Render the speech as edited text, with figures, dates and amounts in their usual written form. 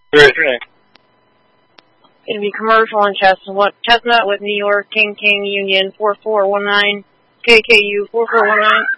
What's your name? It'll be commercial in Chestnut with New York, King Union 4419, KKU 4419.